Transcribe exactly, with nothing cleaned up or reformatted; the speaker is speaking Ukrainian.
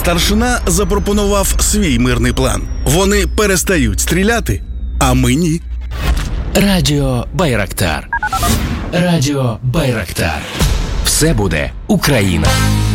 Старшина запропонував свій мирний план. Вони перестають стріляти, а ми ні. Радіо Байрактар. Радіо Байрактар. Все буде Україна.